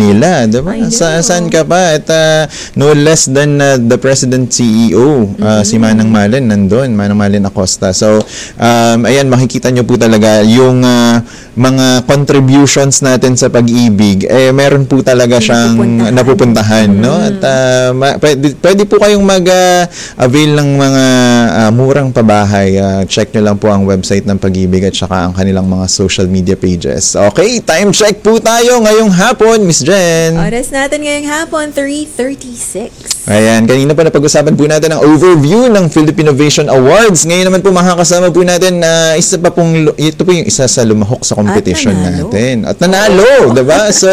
Manila, diba? Saan ka pa? At no less than the President CEO, si Manang Malen nandun, Manang Malen Acosta. So, ayan, makikita nyo po talaga yung mga contributions natin sa pag-ibig, meron po talaga siyang napupuntahan, no? At pwede po kayong mag-avail ng mga murang pabahay. Check nyo lang po ang website ng Pag-ibig at saka ang kanilang mga social media pages. Okay, time check po tayo ngayong hapon, Miss Jen. Oras natin ngayong hapon, 3:36. Ayan, kanina pa napag-usapan po natin ang overview ng Philippine Innovation Awards. Ngayon naman po makakasama po natin ito po yung isa sa lumahok sa competition natin. At nanalo, diba? So,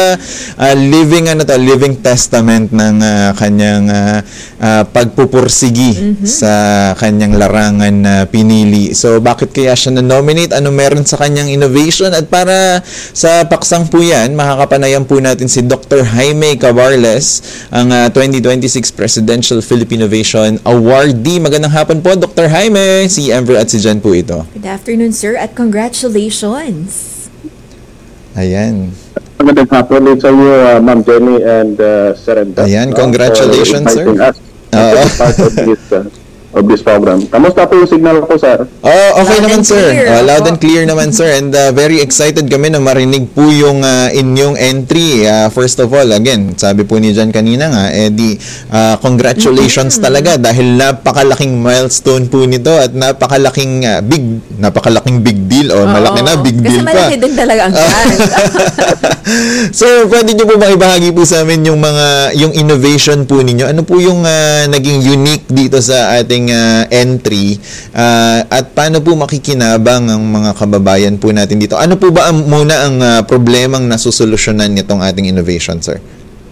living testament ng kanyang pagpupursigi sa kanyang larangan na pinili. So, bakit kaya siya na-nominate? Ano meron sa kanyang innovation? At para sa paksang po yan, makakapanayan po natin si Dr. Jaime Cabarles, ang 2026 Presidential Philippine Innovation Awardee. Magandang hapon po, Dr. Jaime. Si Amber at si Jen po ito. Good afternoon, sir, at congratulations. Ayan. Magandang hapon sa iyo, Ma'am Jenny and Sir Enda. Ayan, congratulations, sir. Part of this program. Kamusta po yung signal ko, sir? Okay naman, sir. Loud and clear naman, sir. And very excited kami na marinig po yung inyong entry. First of all, again, sabi po ni Jan kanina nga, congratulations talaga dahil napakalaking milestone po nito at napakalaking big deal. Malaki na, big deal pa. Kasi malaki din talaga ang chance. So, pwede nyo po makibahagi po sa amin yung innovation po ninyo. Ano po yung naging unique dito sa ating entry at paano po makikinabang ang mga kababayan po natin dito? Ano po ba muna ang problemang nasusolusyonan nitong ating innovation, sir?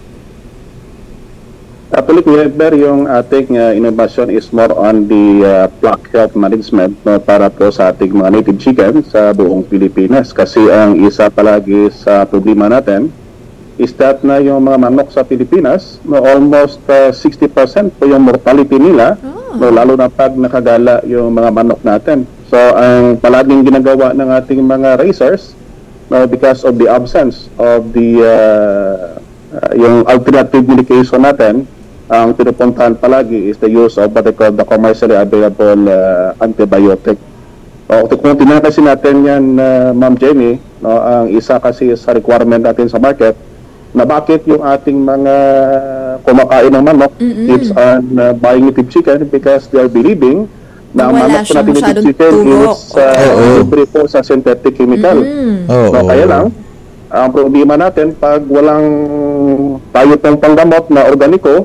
Actually, yung ating innovation is more on the flock health management para po sa ating mga native chicken sa buong Pilipinas. Kasi ang isa palagi sa problema natin is that na yung mga manok sa Pilipinas, almost 60% po yung mortality nila, lalo na pag nakagala yung mga manok natin. So, ang palaging ginagawa ng ating mga raisers, because of the absence of the yung alternative medication natin, ang pinupuntahan palagi is the use of what they call the commercially available antibiotic. Kung tinakasin natin yan, Ma'am Jenny, ang isa kasi sa requirement natin sa market, na bakit yung ating mga kumakain ng manok keeps on buying native chicken because they are believing na ang manok po natin native chicken is libre po sa synthetic chemical. Kaya lang, ang problema natin pag walang tayo pong panggamot na organiko,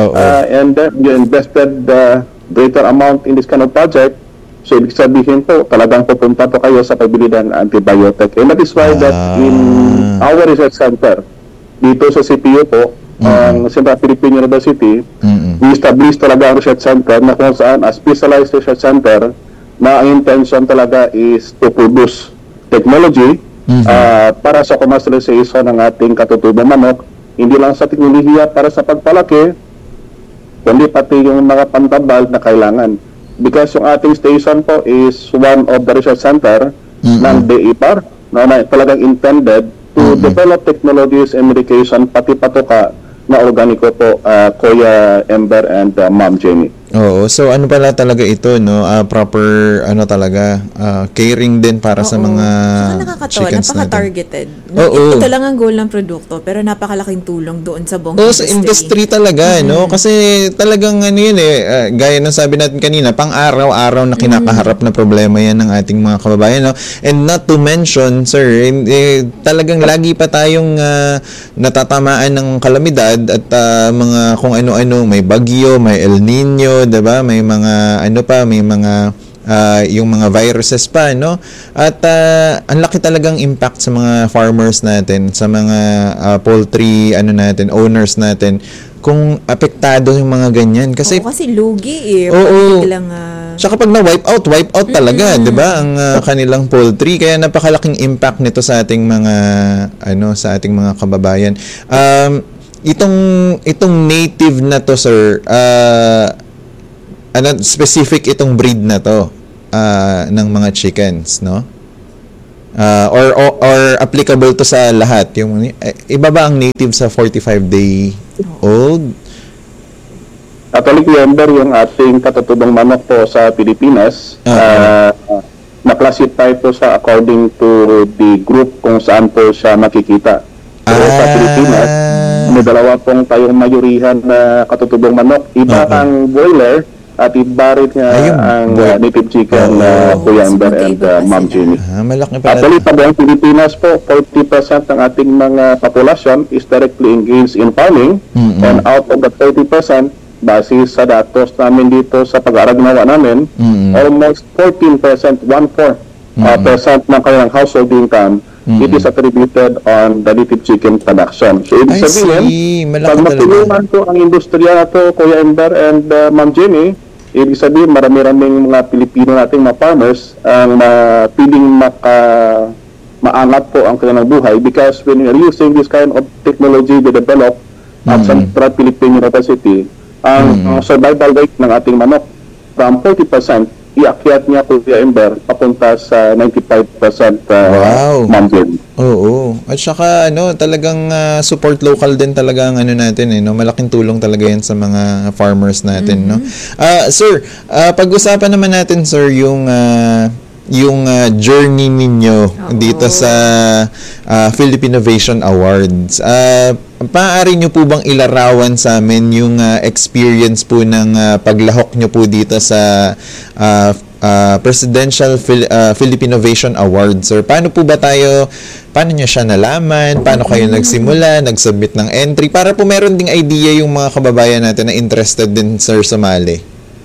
and then you invested greater amount in this kind of project, so ibig sabihin po, talagang pupunta po kayo sa pagbili ng antibiotic. And that is why that in our research center, dito sa CPU po, ang Central Philippine University, we established talaga ang research center na kung saan a specialized research center na ang intention talaga is to produce technology para sa commercialization ng ating katutubang manok, hindi lang sa teknolohiya para sa pagpalaki, kundi pati yung mga pantabal na kailangan. Because yung ating station po is one of the research center ng DEPAR na talagang intended to develop technologies and medication pati patuka na organiko po, Kuya Ember and Ma'am Jenny. So ano pala talaga ito, no? Proper talaga caring din para sa mga chickens natin. Napaka-targeted. Ito lang ang goal ng produkto pero napakalaking tulong doon sa buong industry. Sa industry talaga, no? Kasi talagang yun gaya ng sabi natin kanina, pang araw-araw na kinakaharap na problema yan ng ating mga kababayan, no? And not to mention, sir, talagang lagi pa tayong natatamaan ng kalamidad at mga kung ano-ano, may bagyo, may El Nino, diba? May mga may mga yung mga viruses pa, no? At ang laki talagang impact sa mga farmers natin, sa mga poultry natin, owners natin, kung apektado yung mga ganyan. Kasi lugi Tsaka pag na-wipe out talaga, 'di ba? Ang kanilang poultry, kaya napakalaking impact nito sa ating mga sa ating mga kababayan. Itong native na to, sir, specific itong breed na to ng mga chickens, no? or applicable to sa lahat? Yung iba ba ang native sa 45-day-old? Actually, member yung ating katutubong manok po sa Pilipinas, na-classify po sa according to the group kung saan po siya makikita. So, sa Pilipinas, may dalawa pong tayong mayurihan na katutubong manok. Iba ang broiler at iba rin ang native chicken na Kuya Ember and Ma'am Jenny. Malaki pala. Actually, pag ang Pilipinas po, 40% ng ating mga population is directly engaged in farming, and out of the 30%, base sa datos namin dito sa pag-aragnawa namin, almost 14%, 1/4% ng kanilang household income, it is attributed on the native chicken production. So, ibig sabihin, pag matulungan po ang industriya na to, Kuya Ember and Ma'am Jenny, ibig sabihin, marami-raming mga Pilipino nating mga farmers ang piling maangat po ang kanilang buhay, because when you're using this kind of technology to develop at Central Philippine University, ang survival rate ng ating manok from 40%, iakyat niya Kuya Ember papunta sa 95% Ma'am Jenny. Oo. At saka talagang support local din talaga ang natin malaking tulong talaga 'yan sa mga farmers natin Sir, pag-usapan naman natin sir yung journey ninyo dito sa Philippine Innovation Awards. Maaari nyo po bang ilarawan sa amin yung experience po ng paglahok nyo po dito sa Presidential Philippine Innovation Awards, sir? Paano nyo siya nalaman? Paano kayo nagsimula, nag-submit ng entry? Para po meron ding idea yung mga kababayan natin na interested din, sir, sumali.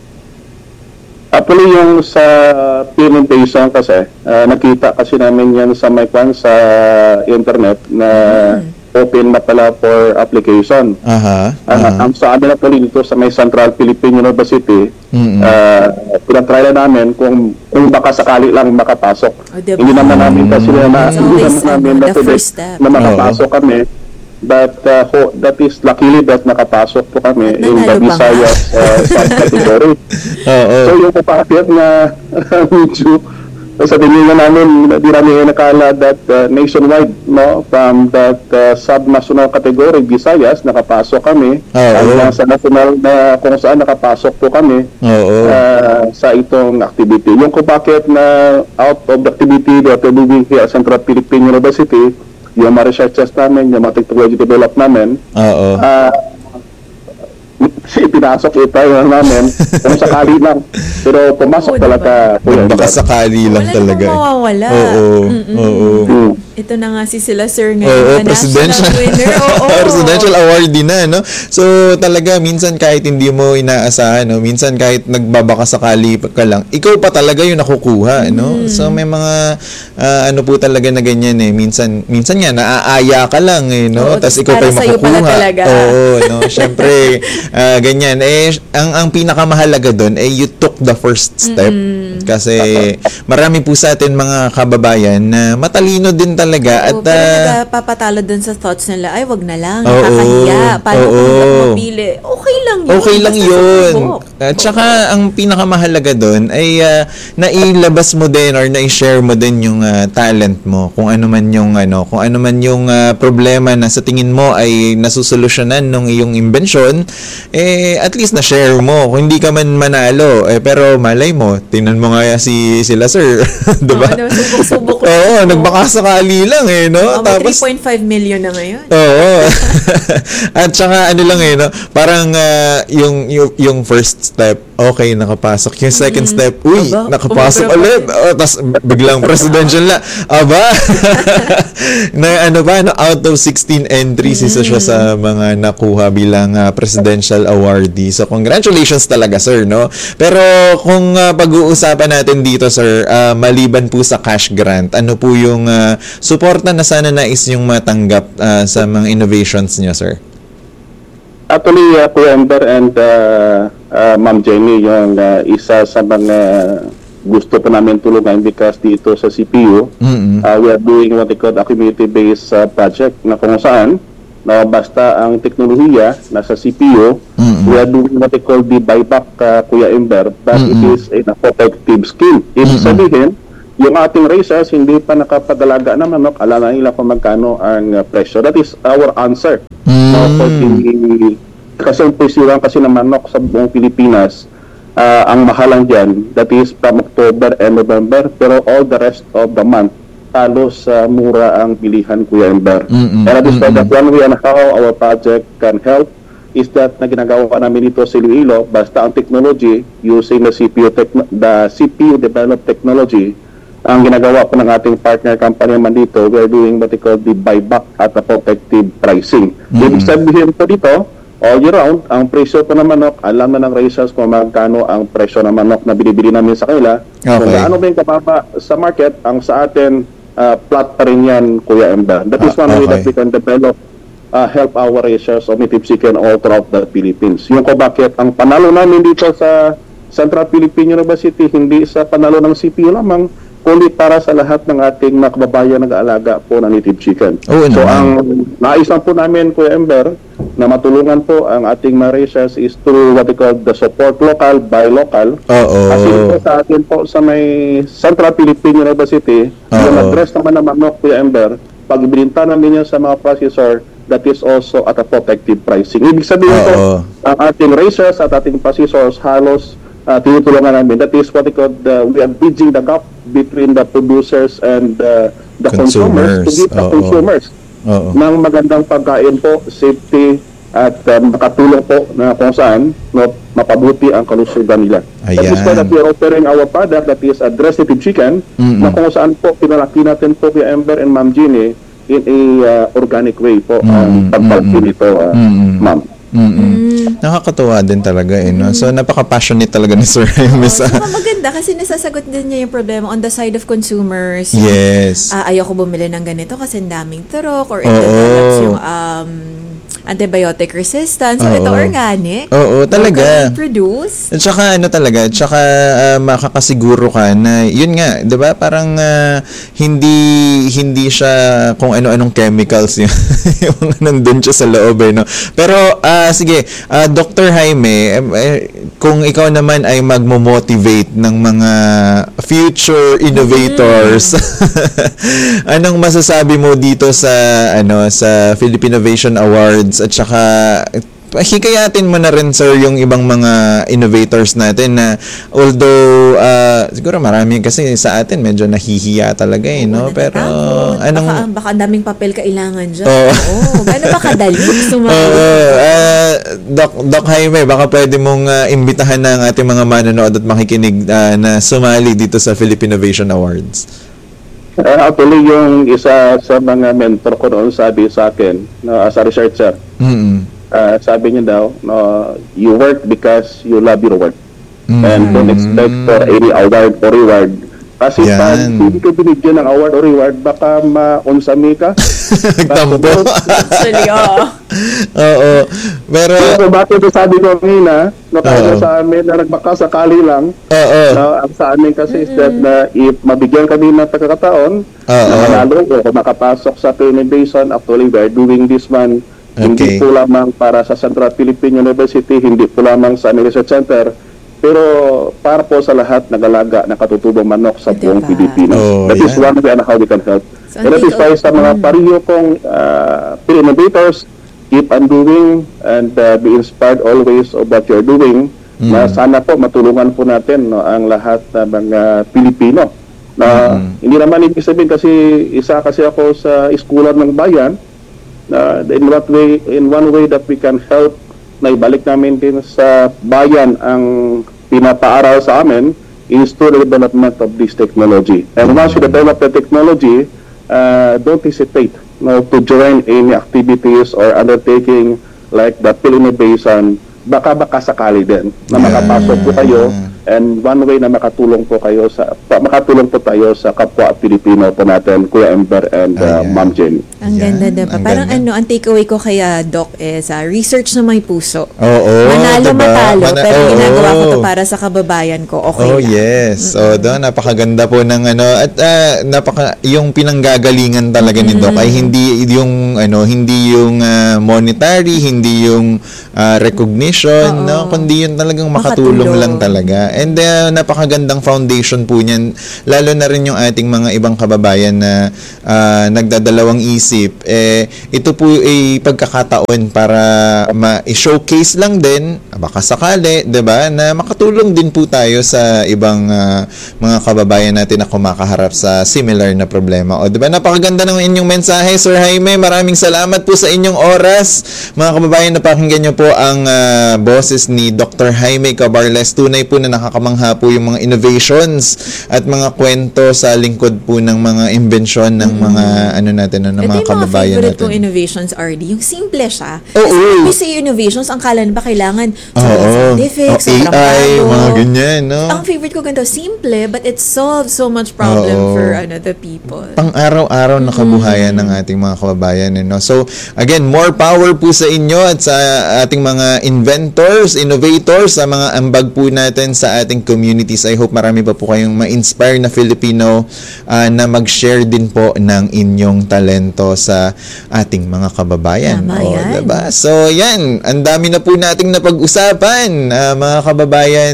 Actually, yung sa implementation kasi, nakita kasi namin yan sa internet na open na pala for application. Ang sa amin actually dito sa may Central Philippine University, pinatry na namin kung baka sakali lang makapasok. Hindi naman namin kasi na makapasok kami. But that is luckily that nakapasok po kami in the Visayas subcategory. So yung kapatid na medyo sa tingin na namin, di namin nakala that nationwide, from that sub-national category, Visayas, nakapasok kami. Hanggang sa national na kung saan nakapasok po kami sa itong activity. Yung kung bakit na out of the activity that we're doing here at Central Philippine University, yung mga researchers namin, yung mga technology develop namin, pinasok ito namin kung sakali lang. Pero pumasok talaga. Baka sakali lang talaga. Walang mawawala. Ito na nga sila sir ngayon. Presidential winner. Presidential awardee na, So talaga, minsan kahit hindi mo inaasahan, minsan kahit nagbabaka sakali ka lang, ikaw pa talaga yung nakukuha, So may mga po talaga na ganyan Minsan nga naaaya ka lang tapos ikaw pa yung makukuha. Syempre ganyan ang pinakamahalaga doon you took the first step. Kasi marami po sa atin mga kababayan na matalino din talaga at pero nagpapatalo dun sa thoughts nila, ay wag na lang, nakakahiya, paano kung mapili, okay lang yun. At saka ang pinakamahalaga doon ay nailabas mo din or na-share mo din yung talent mo, kung ano man yung problema na sa tingin mo ay nasusolusyonan ng iyong imbensyon, at least na-share mo. Kung hindi ka man manalo, pero malay mo, tingnan mo nga sila sir, diba? Subok-subok. Nagbaka sakali lang Tapos 3.5 million na ngayon. At saka parang yung first step, okay, nakapasok. Yung second step, nakapasok ulit. Tapos biglang presidential na. Out of 16 entries, isa siya sa mga nakuha bilang presidential awardee. So, congratulations talaga, sir, Pero kung pag-uusapan natin dito, sir, maliban po sa cash grant, ano po yung suporta na sana nais yung matanggap sa mga innovations niyo, sir? Actually, Kuya Ember and Ma'am Jenny, yung isa sa mga gusto pa namin tulungan because dito sa CPU, we are doing what they call a community-based project na kung saan basta ang teknolohiya nasa CPU, we are doing what they call the buyback, Kuya Ember, but it is a protective scheme. Ibig sabihin, yung ating races, hindi pa nakapag-alaga na manok, alam na nila kung magkano ang presyo. That is our answer. Kasi ang presyo kasi ng manok sa buong Pilipinas, ang mahalang dyan, that is from October and November, pero all the rest of the month, talos mura ang bilihan, Kuya Ember. And that is why that one way and how our project can help is that na ginagawa namin ito sa Iloilo, basta ang technology using the CPU developed technology, ang ginagawa po ng ating partner company naman dito, we are doing what we call the buyback at a protective pricing. Ibig sabihin po dito, all year round, ang presyo po ng manok, alam na ng racers kung magkano ang presyo ng manok na binibili namin sa kanila. Kung gaano ba yung kababa sa market, ang sa atin, flat pa rin yan, Kuya Ember. That is one way that we can develop help our racers of native chicken all throughout the Philippines. Yung kung bakit ang panalo namin dito sa Central Philippine University, hindi sa panalo ng CPU lamang, kundi para sa lahat ng ating mga kababayan nag-aalaga po ng native chicken. So ang nais lang po namin, Kuya Ember, na matulungan po ang ating mga racers is through what we call the support local, buy local. Kasi po sa atin po sa may Central Philippine University, yung address naman ng manok, Kuya Ember, pag ibininta namin yan sa mga processor, that is also at a protective pricing. Ibig sabihin po, ang ating racers at ating processors halos tinutulungan namin. That is what we call we are bridging the gap between the producers and the consumers to give the consumers ng magandang pagkain po, safety, at makatulong po na kung saan mapabuti ang kalusugan nila. That is why that we are offering our product that is a dressed chicken na kung saan po pinalaki natin po kay Ember and Ma'am Jeannie in a organic way po ang pagpalaki nito, Ma'am. Nakakatuwa din talaga no? So napaka-passionate talaga ni Sir Jaime. Maganda kasi nasasagot din niya yung problema on the side of consumers. Yes. Ayoko bumili ng ganito kasi ang daming turok or it develops yung antibiotic resistance. So ito organic. Talaga. Produce. At saka makakasiguro ka na yun nga, 'di ba? Parang hindi siya kung ano-anong chemicals yung nandun siya sa loob no. Pero sige, Dr. Jaime, kung ikaw naman ay magmo-motivate ng mga future innovators, anong masasabi mo dito sa sa Philippine Innovation Awards at saka hikayatin mo na rin, sir, yung ibang mga innovators natin na although siguro marami kasi sa atin medyo nahihiya talaga no? Pero baka daming papel kailangan dyan. Gano'n ba kadali? Doc Jaime, baka pwede mong imbitahan na ang ating mga manonood at makikinig na sumali dito sa Philippine Innovation Awards. Actually, yung isa sa mga mentor ko noon sabi sa akin as a researcher, sabi niya daw, you work because you love your work. And don't expect for any award or reward. Kasi pag hindi ka binigyan ng award or reward, baka ma-unsami ka. Nagtampo. Actually, Pero bakit sabi ko kanina, kaya sa amin na nagbaka sakali lang, ang sa amin kasi is that na if mabigyan kami ng pagkakataon, na manalo o makapasok sa innovation, actually we are doing this one. Hindi po lamang para sa Central Philippine University, hindi po lamang sa Research Center, pero para po sa lahat nag-alaga ng katutubong manok sa buong Pilipinas. That is one way on how we can help. And that is why sa mga pariyo kong innovators, keep on doing and be inspired always of what you're doing. Na sana po matulungan po natin ang lahat ng mga Pilipino. Na hindi naman ibig sabihin kasi isa kasi ako sa eskulan ng bayan. In one way that we can help na ibalik namin din sa bayan ang pinapaaral sa amin is through the development of this technology. And once you develop the technology, don't hesitate to join any activities or undertaking like the Innovation. Baka sakali din na makapasok po kayo, and one way na makatulong po tayo sa kapwa Pilipino po natin, Kuya Ember and Ma'am Jenny. Ang ganda, diba? Parang ang takeaway ko kaya, Doc, is research na may puso. Oo. Manalo, diba? matalo. Pero ginagawa ko to para sa kababayan ko. Okay lang. Yes. Doon, napakaganda po ng at yung pinanggagalingan talaga ni Doc ay hindi yung monetary, hindi yung recognition, no? Kundi yun talagang makatulong lang talaga. And napakagandang foundation po niyan, lalo na rin yung ating mga ibang kababayan na nagdadalawang isip. Ito po ay pagkakataon para ma-showcase lang din, baka sakali, 'di ba, na makatulong din po tayo sa ibang mga kababayan natin na kumakaharap sa similar na problema. 'Di ba? Napakaganda ng inyong mensahe, Sir Jaime. Maraming salamat po sa inyong oras. Mga kababayan, napakinggan niyo po ang boses ni Dr. Jaime Cabarles. Tunay po na nakakamangha po yung mga innovations at mga kwento sa lingkod po ng mga imbensyon ng mga mga kababayan natin. Ito yung mga favorite kong innovations, RD. Yung simple siya. Kasi we say innovations, ang kala ba kailangan scientific, AI, mga ganyan, no? Ang favorite ko ganito, simple, but it solves so much problem for the people. Pang-araw-araw na kabuhayan ng ating mga kababayan. No? So, again, more power po sa inyo at sa ating mga inventors, innovators, sa mga ambag po natin sa ating communities. I hope marami pa po kayong ma-inspire na Filipino na mag-share din po ng inyong talento sa ating mga kababayan. Diba? So, yan. Ang dami na po nating napag-usapan, mga kababayan.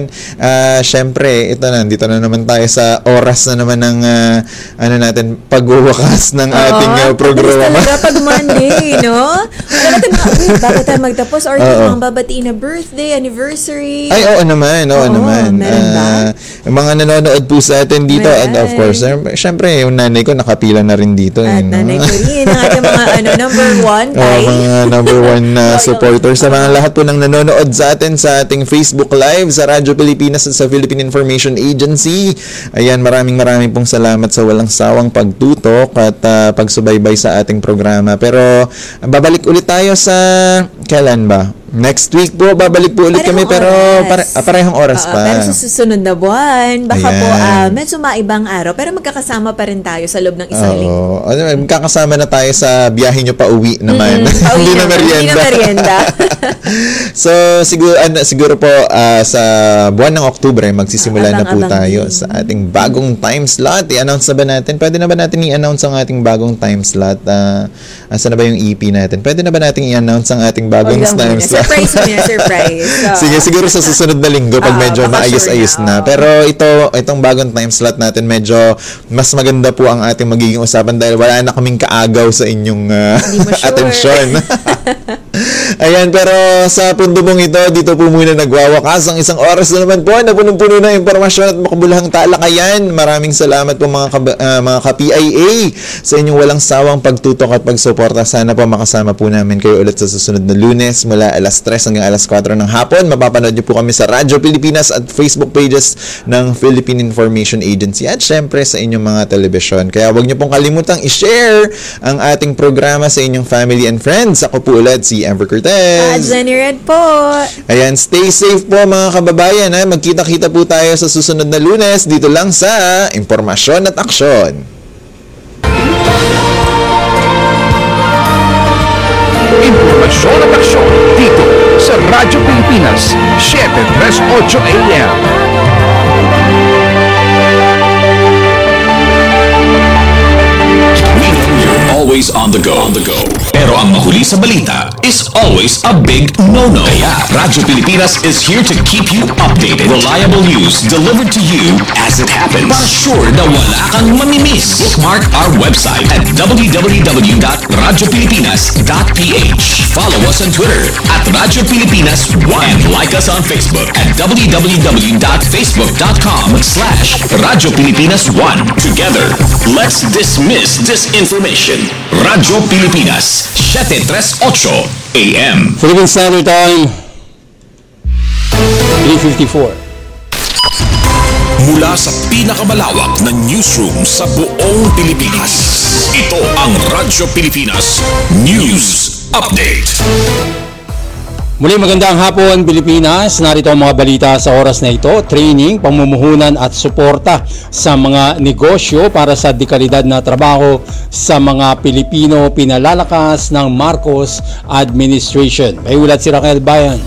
Syempre, dito na naman tayo sa oras na naman ng natin, pagwawakas ng ating programa. Talaga pag Monday, no? Wala natin bakit tayo magtapos? Or mga babatiin na birthday, anniversary? Ay, oo naman. Meron ba? Mga nanonood po sa atin dito. And of course, syempre, yung nanay ko nakapila na rin dito. At nanay ko rin. Ang ating mga number one, mga number one supporters. Sa mga lahat po ng nanonood sa atin sa ating Facebook Live, sa Radyo Pilipinas at sa Philippine Information Agency. Ayan, maraming pong salamat sa walang sawang pagtutok at pagsubaybay sa ating programa. Pero babalik ulit tayo sa kailan ba? Next week po, babalik po ulit kami pero parehong oras pa. Pero sa susunod na buwan, baka po medyo maibang araw pero magkakasama pa rin tayo sa loob ng isang linggo. Magkakasama na tayo sa biyahe nyo pa uwi naman. Hindi na merienda. So siguro po sa buwan ng Oktubre magsisimula na po tayo sa ating bagong time slot. I-announce na ba natin? Pwede na ba natin i-announce ang ating bagong time slot? Asa na ba yung EP natin? Pwede na ba natin i-announce ang ating bagong time slot? Surprise. Sige, siguro sa susunod na linggo pag medyo maayos-ayos na. Pero itong bagong time slot natin, medyo mas maganda po ang ating magiging usapan dahil wala na kaming kaagaw sa inyong atensyon. Ayan, pero sa pundubong ito, dito po muna nagwawakas ang isang oras na naman po na punong-puno ng impormasyon at makabulahang talakayan. Maraming salamat po mga ka-PIA sa inyong walang sawang pagtutok at pagsuporta. Sana po makasama po namin kayo ulit sa susunod na Lunes mula alas 3 hanggang alas 4 ng hapon. Mapapanood niyo po kami sa Radyo Pilipinas at Facebook pages ng Philippine Information Agency at syempre sa inyong mga telebisyon. Kaya huwag niyo pong kalimutang i-share ang ating programa sa inyong family and friends. Ako po ulit si Amber Cortez. At Jenny Red po. Ayan, stay safe po mga kababayan. Magkita-kita po tayo sa susunod na Lunes dito lang sa Impormasyon at Aksyon. Impormasyon at Aksyon dito sa Radyo Pilipinas 738 AM. Always on the go. Pero ang mahuli sa balita is always a big no-no. Kaya Radyo Pilipinas is here to keep you updated. Reliable news delivered to you as it happens. Para sure na wala kang mamimiss. Bookmark our website at www.radiopilipinas.ph. Follow us on Twitter at Radyo Pilipinas 1 and like us on Facebook at www.facebook.com/Radyo Pilipinas 1. Together, let's dismiss disinformation. Radyo Pilipinas 738 AM. Philippine Standard Time 3:54. Mula sa pinakamalawak na newsroom sa buong Pilipinas. Ito ang Radyo Pilipinas News Update. Muli magandang hapon Pilipinas, narito ang mga balita sa oras na ito, training, pamumuhunan at suporta sa mga negosyo para sa dekalidad na trabaho sa mga Pilipino pinalalakas ng Marcos Administration. May ulat si Raquel Bayan.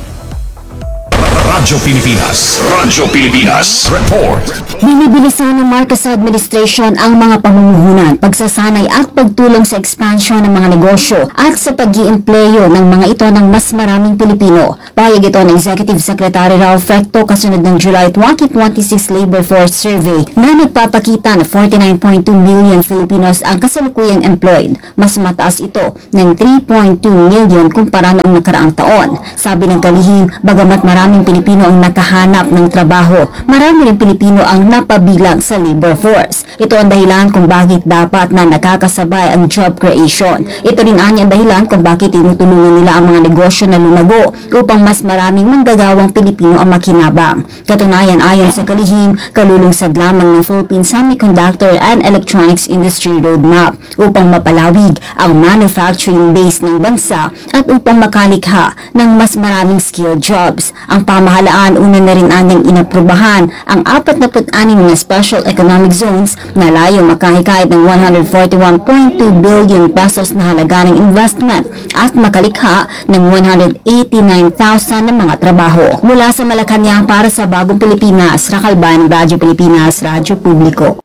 Radyo Pilipinas Report. Binibilisan ng Marcos Administration ang mga pamumuhunan, pagsasanay at pagtulong sa expansion ng mga negosyo at sa pag-iempleyo ng mga ito ng mas maraming Pilipino. Pahayag ito ng Executive Secretary Ralph Recto kasunod ng July 2026 Labor Force Survey na nagpapakita na 49.2 million Filipinos ang kasalukuyang employed. Mas mataas ito ng 3.2 million kumpara noong nakaraang taon. Sabi ng kalihim, bagamat maraming Pilipino ang nakahanap ng trabaho, marami rin Pilipino ang napabilang sa labor force. Ito ang dahilan kung bakit dapat na nakakasabay ang job creation. Ito rin ang dahilan kung bakit tinutulungan nila ang mga negosyo na lumago upang mas maraming manggagawang Pilipino ang makinabang. Katunayan, ayon sa kalihim, kalulunsad lamang ng Philippine Semiconductor and Electronics Industry Roadmap upang mapalawig ang manufacturing base ng bansa at upang makalikha ng mas maraming skilled jobs. Ang pamahalaan una na rin anyang inaprubahan ang 46 na special economic zones na layo makahikayat ng 141.2 billion pesos na halaga ng investment at makalikha ng 189,000 na mga trabaho. Mula sa Malacanang para sa Bagong Pilipinas, Raquel Bayan, Radyo Pilipinas, Radyo Publiko.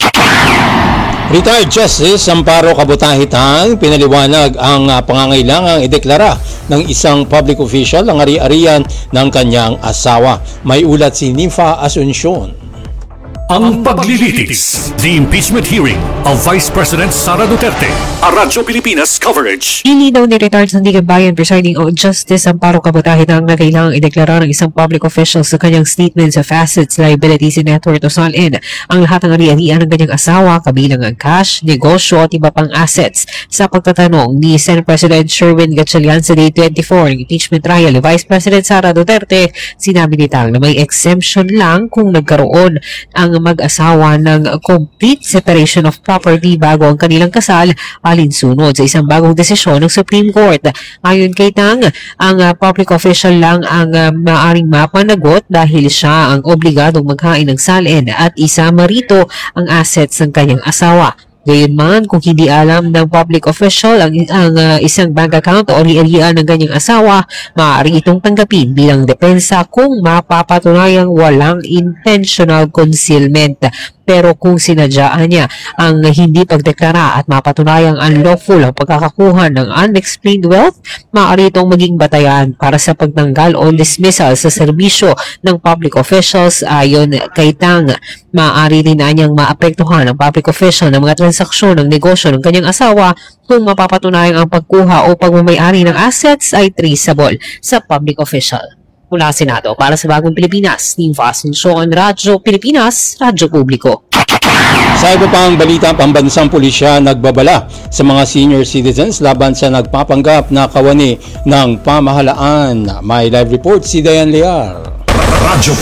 Retired Justice Amparo Kabutahitang pinaliwanag ang pangangailangang ideklara ng isang public official ang ari-arian ng kanyang asawa. May ulat si Nympha Asuncion. Ang paglilitis, the impeachment hearing of Vice President Sara Duterte. A Radyo Pilipinas coverage. Ilinaw ni Retired Sandigan Bayan Presiding o Justice Amparo Kabutahitang na kailangang ideklara ng isang public official sa kanyang statements of assets, liabilities, and net worth o SALN ang lahat ng ari-arian ng kanyang asawa, kabilang ang cash, negosyo at iba pang assets. Sa pagtatanong ni Senate President Sherwin Gatchalian sa Day 24 ng impeachment trial ni Vice President Sara Duterte, sinabi ni Tang na may exemption lang kung nagkaroon ang mag-asawa ng complete separation of property bago ang kanilang kasal alinsunod sa isang bagong desisyon ng Supreme Court. Ayon kay Tang, ang public official lang ang maaring mapanagot dahil siya ang obligadong maghain ng SALN at isama rito ang assets ng kanyang asawa. Gayunman, kung hindi alam ng public official ang isang bank account o ari-arian ng kanyang asawa, maaari itong tanggapin bilang depensa kung mapapatunayang walang intentional concealment. Pero kung sinadyaan niya ang hindi pagdeklara at mapatunayang unlawful ang pagkakakuha ng unexplained wealth, maaari itong maging batayan para sa pagtanggal o dismissal sa serbisyo ng public officials. Ayon kay Tang, maaari rin na niyang maapektuhan ng public official ng mga transaksyon ng negosyo ng kanyang asawa kung mapapatunayang ang pagkuha o pagmamayari ng assets ay traceable sa public official. Mula Senado, para sa Bagong Pilipinas, Nympha Asuncion, Radyo Pilipinas, Radyo Publiko. Sa iba pang balita, pambansang pulisya nagbabala sa mga senior citizens laban sa nagpapanggap na kawani ng pamahalaan. May live report si Dayan Lear. Radyo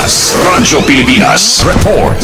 Pilipinas Report.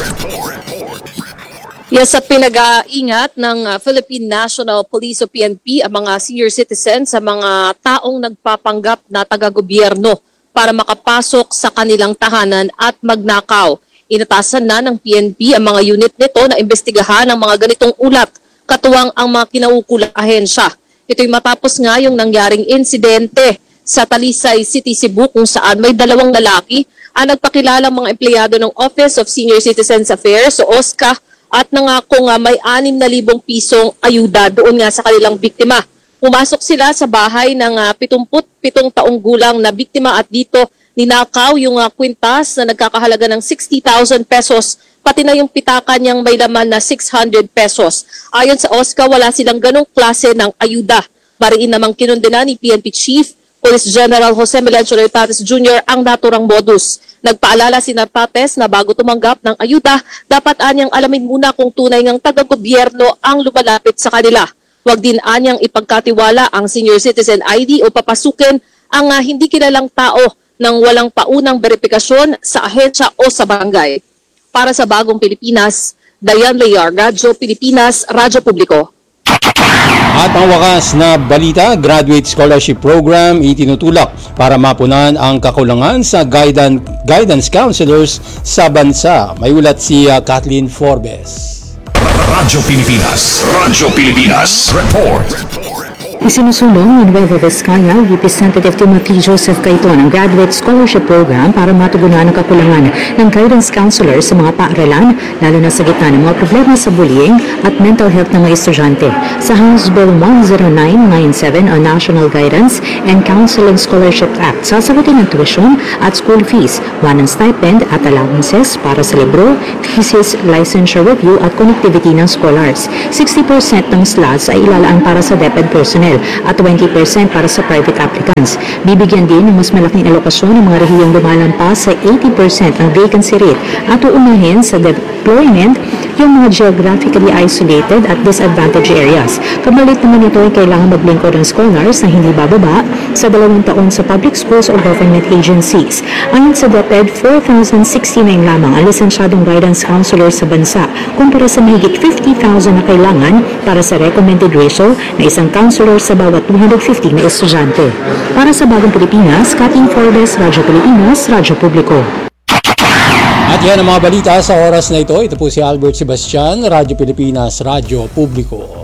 Yes, at pinag-iingat ng Philippine National Police o PNP ang mga senior citizens sa mga taong nagpapanggap na taga-gobyerno para makapasok sa kanilang tahanan at magnakaw. Inatasan na ng PNP ang mga unit nito na imbestigahan ang mga ganitong ulat, katuwang ang mga kinaukulang ahensya. Ito'y matapos nga yung nangyaring insidente sa Talisay City, Cebu, kung saan may dalawang lalaki ang nagpakilalang mga empleyado ng Office of Senior Citizens Affairs o OSCA at nangako nga may 6,000 pisong ayuda doon nga sa kanilang biktima. Pumasok sila sa bahay ng 77 taong gulang na biktima at dito ninakaw yung kwintas na nagkakahalaga ng 60,000 pesos, pati na yung pitaka niyang may laman na 600 pesos. Ayon sa OSCA, wala silang ganong klase ng ayuda. Mariin namang kinundena ni PNP Chief Police General Jose Melencio Tates Jr. ang naturang modus. Nagpaalala si Tates na bago tumanggap ng ayuda, dapat anyang alamin muna kung tunay ngang taga-gobyerno ang lumalapit sa kanila. Huwag din anyang ipagkatiwala ang senior citizen ID o papasukin ang hindi kilalang tao nang walang paunang verifikasyon sa ahensya o sa barangay. Para sa Bagong Pilipinas, Dayan Lear, Radyo Pilipinas, Radyo Publiko. At ang wakas na balita, graduate scholarship program itinutulak para mapunan ang kakulangan sa guidance counselors sa bansa. May ulat si Kathleen Forbes. Radyo Pilipinas Report. Isinusulong ni Nueva Vizcaya Representative Timothy Joseph Caiton ang graduate scholarship program para matugunan ang kakulangan ng guidance counselors sa mga paaralan, lalo na sa gitna ng mga problema sa bullying at mental health ng mga estudyante. Sa House Bill 10997 on National Guidance and Counseling Scholarship Act, sasagutin ang tuition at school fees, buwanang stipend at allowances para sa libro, thesis, licensure review at connectivity ng scholars. 60% ng slots ay ilalaan para sa DepEd personnel at 20% para sa private applicants. Bibigyan din ng mas malaking alokasyon ng mga rehiyong lumalampas sa 80% ng vacancy rate at uunahin sa deployment yung mga geographically isolated at disadvantaged areas. Kabalit naman ito ay kailangan maglingkod ng scholars na hindi bababa sa 2 taon sa public schools o government agencies. Ayon sa DepEd, 4,069 lamang ang lisensyadong guidance counselors sa bansa kumpara sa mahigit 50,000 na kailangan para sa recommended ratio na isang counselor sa bawat 250 na estudyante. Para sa Bagong Pilipinas, Kathleen Forbes, Radyo Pilipinas, Radyo Publiko. At yan ang mga balita sa oras na ito. Ito po si Albert Sebastian, Radyo Pilipinas, Radyo Publiko.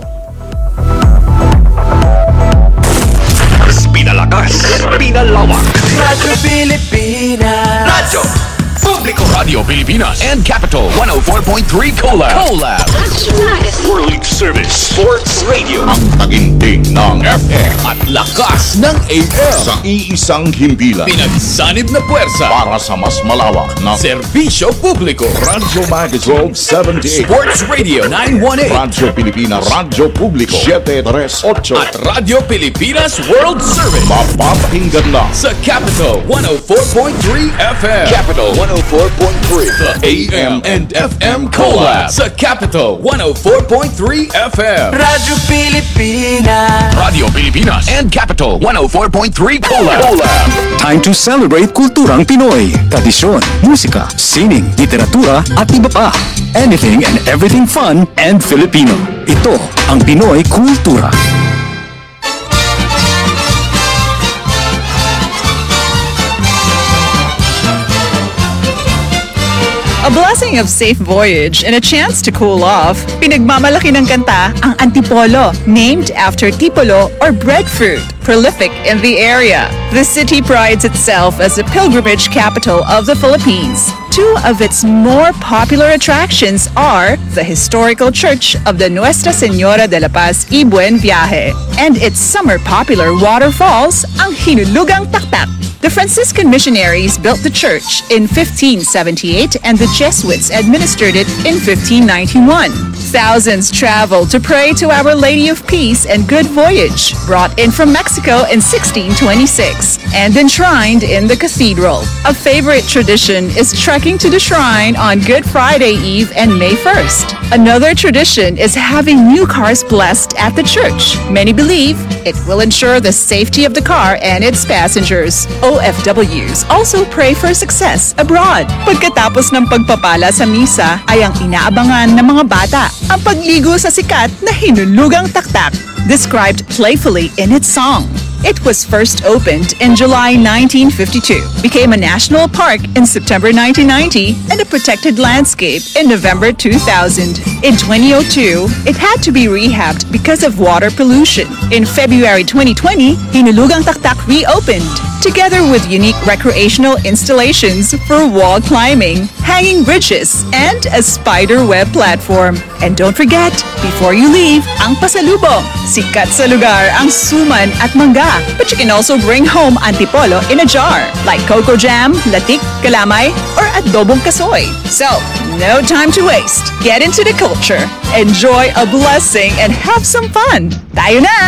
Pinalakas, pinalawak. Radyo Pilipinas. Radyo Publiko. Radio Pilipinas and Capital 104.3 Collab. World Service Sports Radio. Ang taginting ng FM at lakas ng AM. Sa iisang himpilan. Pinagsanib na puwersa para sa mas malawak na serbisyo publiko. Radyo Magazine 78. Sports Radio 918. Radyo Pilipinas, Radyo Publiko 738. At Radyo Pilipinas World Service. Mapapakinggan na sa Capital 104.3 FM. Capital 104.3. The AM and FM Collab sa Capital 104.3 FM. Radyo Pilipinas. Radio Pilipinas and Capital 104.3 Collab. Time to celebrate kulturang Pinoy. Tradisyon, musika, sining, literatura at iba pa. Anything and everything fun and Filipino. Ito ang Pinoy Kultura. A blessing of safe voyage and a chance to cool off. Pinagmamalaki ng kanta ang Antipolo, named after tipolo or breadfruit, prolific in the area. The city prides itself as the pilgrimage capital of the Philippines. Two of its more popular attractions are the historical church of the Nuestra Señora de la Paz y Buen Viaje and its summer popular waterfalls, ang Hinulugang Taktak. The Franciscan missionaries built the church in 1578 and the Jesuits administered it in 1591. Thousands traveled to pray to Our Lady of Peace and Good Voyage, brought in from Mexico in 1626 and enshrined in the cathedral. A favorite tradition is trekking to the shrine on Good Friday Eve and May 1st. Another tradition is having new cars blessed at the church. Many believe it will ensure the safety of the car and its passengers. OFWs also pray for success abroad. Pagkatapos ng pagpapala sa misa ay ang inaabangan ng mga bata, ang pagligo sa sikat na Hinulugang Taktak, described playfully in its song. It was first opened in July 1952, became a national park in September 1990, and a protected landscape in November 2000. In 2002, it had to be rehabbed because of water pollution. In February 2020, Hinulugang Taktak reopened, together with unique recreational installations for wall climbing, hanging bridges, and a spider web platform. And don't forget, before you leave, ang pasalubong. Sikat sa lugar ang suman at mangga. But you can also bring home antipolo in a jar, like cocoa jam, latik, kalamay, or adobong kasoy. So, no time to waste. Get into the culture, enjoy a blessing, and have some fun. Tayo na!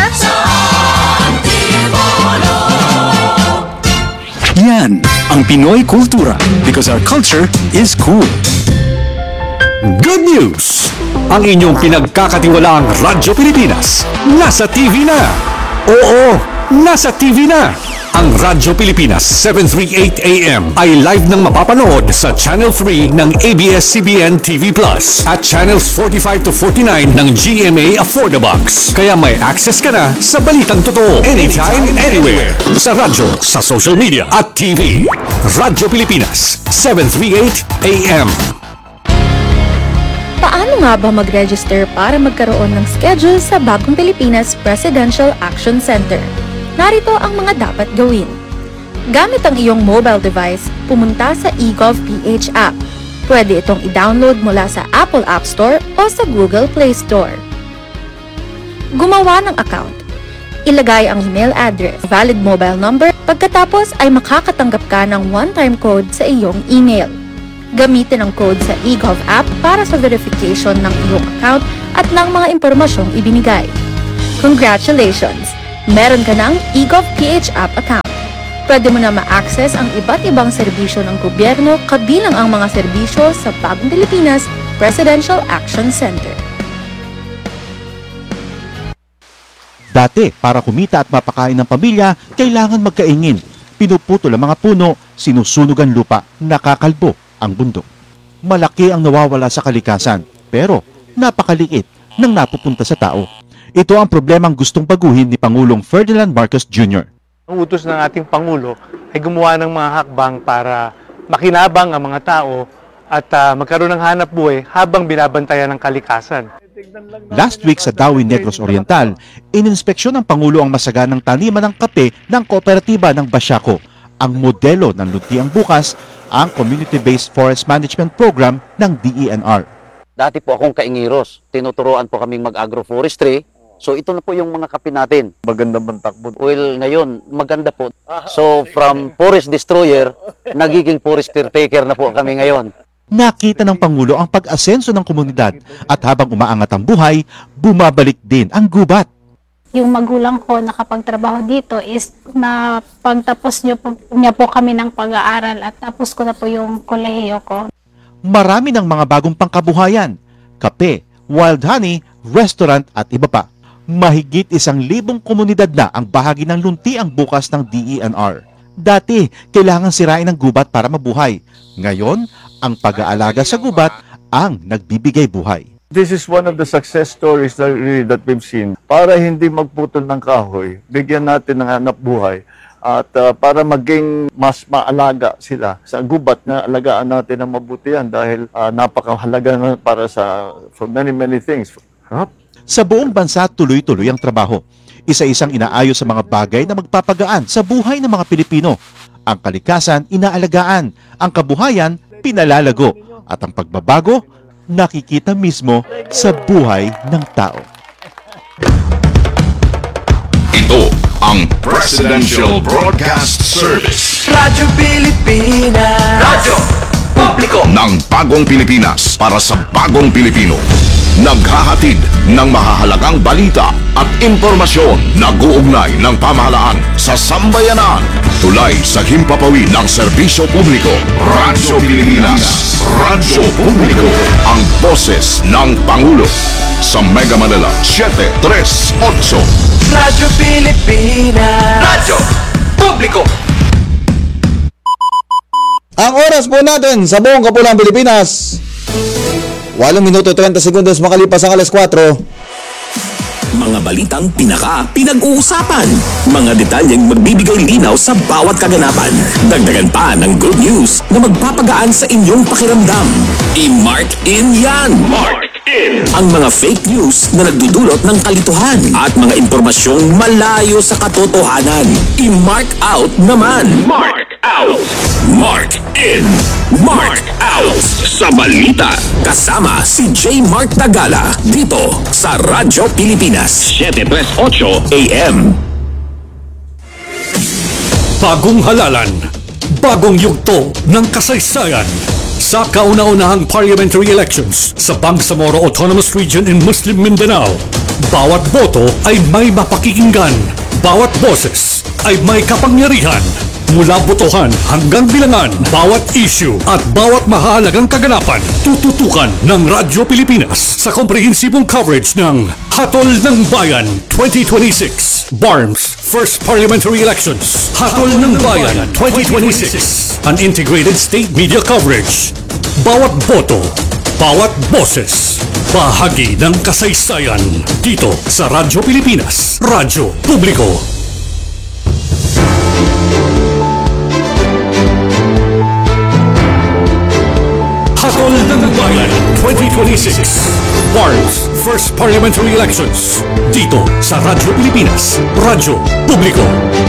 Yan ang Pinoy Kultura because our culture is cool. Good news! Ang inyong pinagkakatiwalaang Radyo Pilipinas nasa TV na. Oo, nasa TV na. Ang Radyo Pilipinas 738 AM ay live nang mapapanood sa Channel 3 ng ABS-CBN TV Plus at Channels 45 to 49 ng GMA Affordabox. Kaya may access ka na sa balitang totoo anytime, anywhere. Sa radyo, sa social media at TV. Radyo Pilipinas 738 AM. Paano nga ba mag-register para magkaroon ng schedule sa Bagong Pilipinas Presidential Action Center? Narito ang mga dapat gawin. Gamit ang iyong mobile device, pumunta sa eGovPH app. Pwede itong i-download mula sa Apple App Store o sa Google Play Store. Gumawa ng account. Ilagay ang email address, valid mobile number, pagkatapos ay makakatanggap ka ng one-time code sa iyong email. Gamitin ang code sa eGov app para sa verification ng iyong account at ng mga impormasyong ibinigay. Congratulations! Meron ka ng eGovPH app account. Pwede mo na ma-access ang iba't ibang serbisyo ng gobyerno kabilang ang mga serbisyo sa Bagong Pilipinas Presidential Action Center. Dati, para kumita at mapakain ng pamilya, kailangan magkaingin. Pinuputol ang mga puno, sinusunog ang lupa, nakakalbo ang bundok. Malaki ang nawawala sa kalikasan, pero napakaliit nang napupunta sa tao. Ito ang problemang gustong baguhin ni Pangulong Ferdinand Marcos Jr. Ang utos ng ating Pangulo ay gumawa ng mga hakbang para makinabang ang mga tao at magkaroon ng hanap buhay habang binabantayan ng kalikasan. Last week sa Dawi Negros Oriental, ininspeksyon ng Pangulo ang masaganang taniman ng kape ng kooperatiba ng Basiaco. Ang modelo ng Luntiang Bukas, ang Community-Based Forest Management Program ng DENR. Dati po akong kaingiros. Tinuturoan po kaming mag-agroforestry. So ito na po yung mga kape natin. Maganda bang takbo? Well, ngayon, maganda po. So from forest destroyer, nagiging forest caretaker na po kami ngayon. Nakita ng Pangulo ang pag-asenso ng komunidad at habang umaangat ang buhay, bumabalik din ang gubat. Yung magulang ko nakapagtrabaho dito is na pagtapos niya po kami ng pag-aaral at tapos ko na po yung kolehiyo ko. Marami ng mga bagong pangkabuhayan, kape, wild honey, restaurant at iba pa. Mahigit 1,000 komunidad na ang bahagi ng Luntiang Bukas ng DENR. Dati, kailangan sirain ang gubat para mabuhay. Ngayon, ang pag-aalaga sa gubat ang nagbibigay buhay. This is one of the success stories that we've seen. Para hindi magputol ng kahoy, bigyan natin ng hanap buhay at para maging mas maalaga sila sa gubat na alagaan natin ng mabuti yan dahil napakahalaga na para for many things. Sa buong bansa, tuloy-tuloy ang trabaho. Isa-isang inaayos sa mga bagay na magpapagaan sa buhay ng mga Pilipino. Ang kalikasan, inaalagaan. Ang kabuhayan, pinalalago. At ang pagbabago, nakikita mismo sa buhay ng tao. Ito ang Presidential Broadcast Service. Radyo Pilipinas. Radyo Publiko ng Bagong Pilipinas para sa Bagong Pilipino. Naghahatid ng mahahalagang balita at impormasyon na guugnay ng pamahalaan sa sambayanan. Tulay sa himpapawid ng serbisyo publiko. Radyo Pilipinas. Radyo Publiko. Ang boses ng Pangulo. Sa Mega Manila, 738. Radyo Pilipinas. Radyo Publiko. Ang oras po natin sa buong kapulang Pilipinas, 8 minuto 30 segundos makalipas ang alas 4. Mga balitang pinag-uusapan. Mga detalyeng magbibigay linaw sa bawat kaganapan. Dagdagan pa ng good news na magpapagaan sa inyong pakiramdam. I-mark in yan! Mark in! Ang mga fake news na nagdudulot ng kalituhan at mga impormasyong malayo sa katotohanan. I-mark out naman! Mark out! Mark in! Mark out! Sa balita, kasama si J. Mark Tagala dito sa Radyo Pilipinas 738 AM. Bagong halalan, bagong yugto ng kasaysayan. Sa kauna-unahang parliamentary elections sa Bangsamoro Autonomous Region in Muslim Mindanao, bawat boto ay may mapakikinggan, bawat boses ay may kapangyarihan. Mula botohan hanggang bilangan, bawat issue at bawat mahalagang kaganapan, tututukan ng Radyo Pilipinas sa komprehensibong coverage ng Hatol ng Bayan 2026. BARMS First Parliamentary Elections. Hatol ng Bayan 2026. An integrated state media coverage. Bawat boto, bawat boses, bahagi ng kasaysayan dito sa Radyo Pilipinas, Radyo Publiko. Hatol ng Bayan 2026. BARMS First Parliamentary Elections. Dito sa Radyo Pilipinas, Radyo Publiko.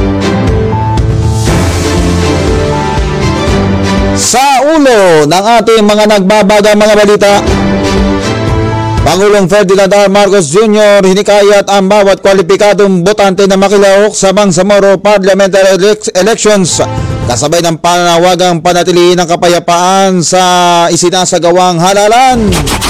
Sa ulo ng ating mga nagbabagang mga balita, Pangulong Ferdinand R. Marcos Jr. hinikayat ang bawat kwalipikadong botante na makilahok sa Bangsamoro Parliamentary Elections, kasabay ng panawagang panatilihin ang kapayapaan sa isinasagawang halalan.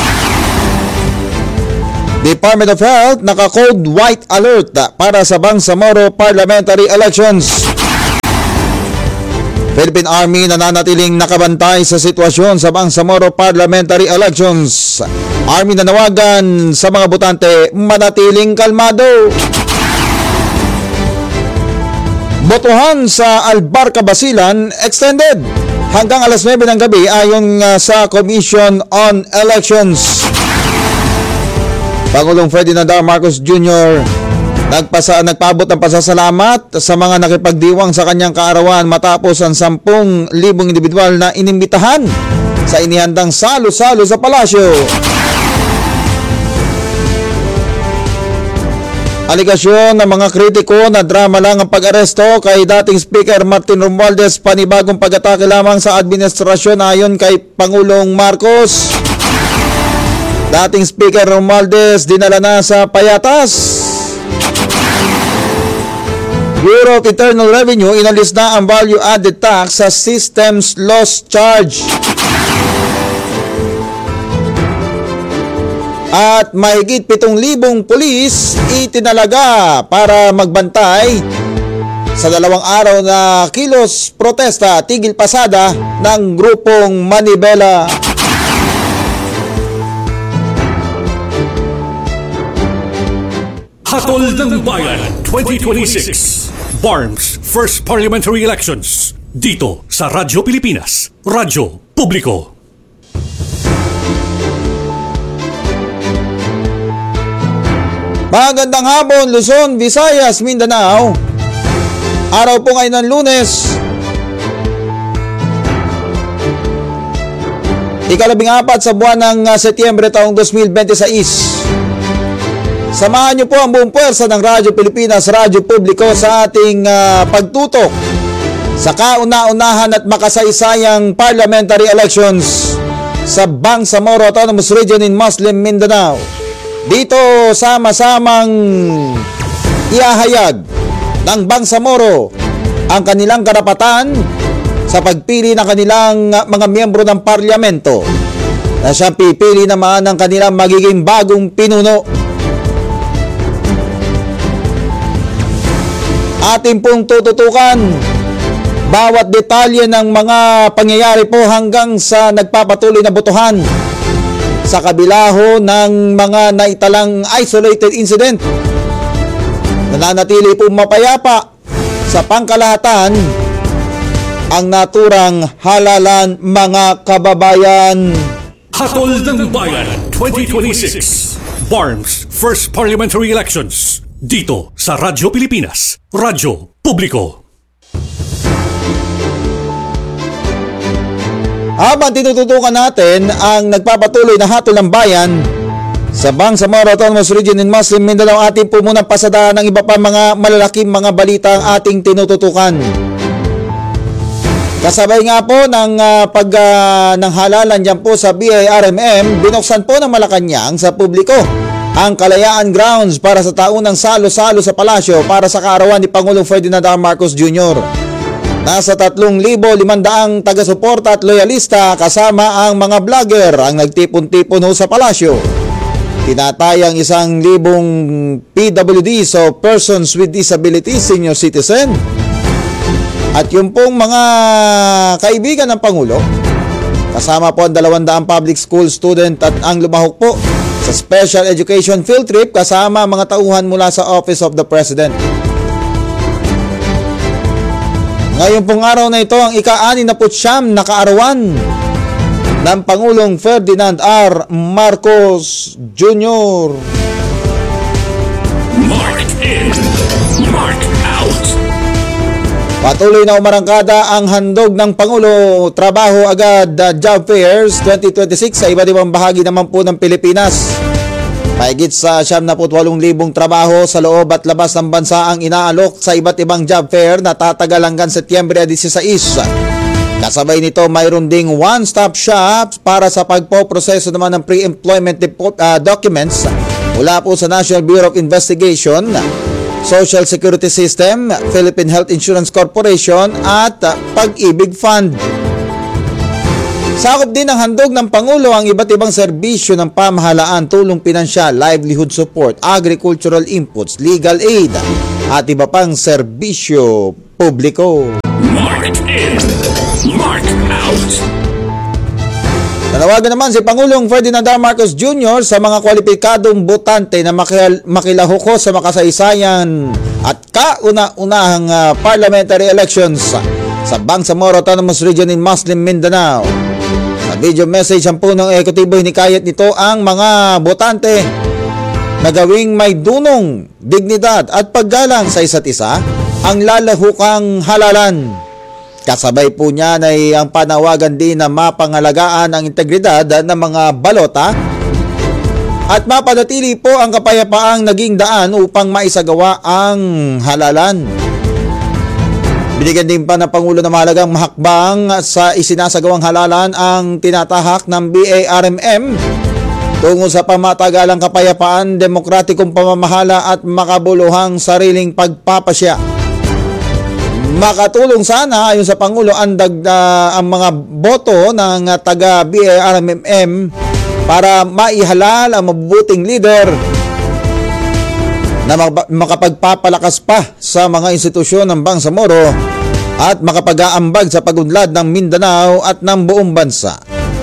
Department of Health naka-code white alert para sa Bangsamoro Parliamentary Elections. Philippine Army nananatiling nakabantay sa sitwasyon sa Bangsamoro Parliamentary Elections. Army nanawagan sa mga botante manatiling kalmado. Botohan sa Albarca Basilan extended hanggang alas 9 ng gabi ayon sa Commission on Elections. Pangulong Ferdinand R. Marcos Jr. nagpaabot ng pasasalamat sa mga nakipagdiwang sa kanyang kaarawan matapos ang 10,000 individual na inimbitahan sa inihandang salo-salo sa palasyo. Aligasyon ng mga kritiko na drama lang ang pag-aresto kay dating Speaker Martin Romualdez, panibagong pag-atake lamang sa administrasyon ayon kay Pangulong Marcos. Dating Speaker Romualdez dinala na sa payatas. Bureau of Internal Revenue inalis na ang value-added tax sa systems loss charge. At mahigit 7,000 pulis itinalaga para magbantay sa 2 araw na kilos protesta tigil pasada ng grupong Manibela. Hatol ng Bayan 2026. BARMS First Parliamentary Elections. Dito sa Radyo Pilipinas, Radyo Publiko. Magandang hapon, Luzon, Visayas, Mindanao. Araw po ngayon ng Lunes, 14 sa buwan ng Setyembre taong 2026. Samahan niyo po ang buong puwersa ng Radyo Pilipinas, Radyo Publiko sa ating pagtutok sa kauna-unahan at makasaysayang parliamentary elections sa Bangsamoro Autonomous Region in Muslim Mindanao. Dito sama-samang ihahayag ng Bangsamoro ang kanilang karapatan sa pagpili ng kanilang mga miyembro ng parlamento na siyang pipili naman ng kanilang magiging bagong pinuno. Ating pong tututukan bawat detalye ng mga pangyayari po hanggang sa nagpapatuloy na botohan sa kabila ho ng mga naitalang isolated incident. Nananatili po mapayapa sa pangkalahatan ang naturang halalan, mga kababayan. Hatol ng Bayan 2026. BARMS First Parliamentary Elections. Dito sa Radyo Pilipinas, Radyo Publiko. Habang tinututukan natin ang nagpapatuloy na hatol ng bayan sa Bangsamoro Autonomous Region in Muslim Mindanao, ating po muna pasadahan ng iba pa mga malalaking mga balita ang ating tinututukan. Kasabay nga po ng ng halalan dyan po sa BIRMM, binuksan po ng Malacanang sa publiko ang Kalayaan Grounds para sa taunang salo-salo sa palasyo para sa kaarawan ni Pangulong Ferdinand R. Marcos Jr. Nasa 3,500 taga-suporta at loyalista kasama ang mga vlogger ang nagtipon-tipon ho sa palasyo. Tinatayang 1,000 PWD, so persons with disabilities, senior citizen, At yung pong mga kaibigan ng Pangulo, kasama po ang 200 public school student at ang lumahok po sa special education field trip kasama mga tauhan mula sa Office of the President. Ngayon pong araw na ito ang ika-69 na kaarawan ng Pangulong Ferdinand R. Marcos Jr. Mark in, mark out. Patuloy na umarangkada ang handog ng Pangulo Trabaho Agad Job Fairs 2026 sa iba't ibang bahagi naman po ng Pilipinas. Mahigit sa 78,000 trabaho sa loob at labas ng bansa ang inaalok sa iba't ibang job fair na tatagal hanggang Setyembre 16. Kasabay nito mayroon ding one-stop shop para sa pagpoproseso naman ng pre-employment documents mula po sa National Bureau of Investigation, Social Security System, Philippine Health Insurance Corporation at Pag-ibig Fund. Sakop din ng handog ng Pangulo ang iba't ibang serbisyo ng pamahalaan, tulong pinansyal, livelihood support, agricultural inputs, legal aid at iba pang serbisyo publiko. Mark in, mark out. Nanawagan naman si Pangulong Ferdinand R. Marcos Jr. sa mga kwalipikadong botante na makilahoko sa makasaysayan at kauna-unahang parliamentary elections sa Bangsamoro Autonomous Region in Muslim Mindanao. Sa video message ang punong ekutibo hinikayat nito ang mga botante na gawing may dunong, dignidad at paggalang sa isa't isa ang lalahukang halalan. Kasabay po niyan ay ang panawagan din na mapangalagaan ang integridad ng mga balota at mapanatili po ang kapayapaang naging daan upang maisagawa ang halalan. Binigyan din pa ng Pangulo na mahalagang hakbang sa isinasagawang halalan ang tinatahak ng BARMM tungo sa pamatagalang kapayapaan, demokratikong pamamahala at makabuluhang sariling pagpapasya. Makatulong sana ayon sa Pangulo ang mga boto ng taga BARMM para maihalal ang mabubuting leader na makapagpapalakas pa sa mga institusyon ng Bangsamoro at makapag-aambag sa pagunlad ng Mindanao at ng buong bansa.